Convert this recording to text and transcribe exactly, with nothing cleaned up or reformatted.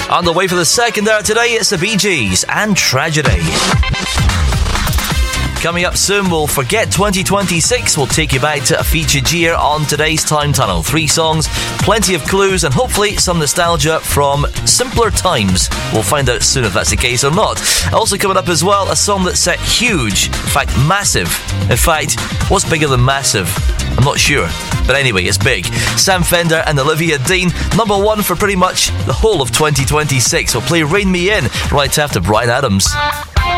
On the way for the second hour today, it's the Bee Gees and Tragedy. Coming up soon, we'll forget twenty twenty-six. We'll take you back to a featured year on today's Time Tunnel. Three songs, plenty of clues, and hopefully some nostalgia from simpler times. We'll find out soon if that's the case or not. Also coming up as well, a song that's set huge, in fact massive. In fact, what's bigger than massive? I'm not sure. But anyway, it's big. Sam Fender and Olivia Dean, number one for pretty much the whole of twenty twenty-six. We'll play Rain Me In right after Bryan Adams.